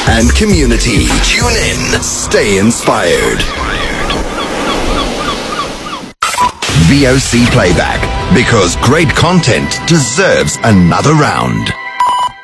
and community. Tune in. Stay inspired. VOC Playback, because great content deserves another round.